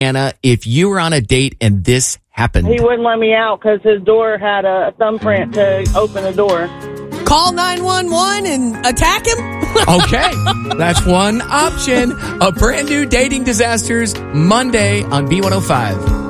Anna, if you were on a date and this happened. He wouldn't let me out because his door had a thumbprint to open the door. Call 911 and attack him? Okay, that's one option. A brand new Dating Disasters Monday on B105.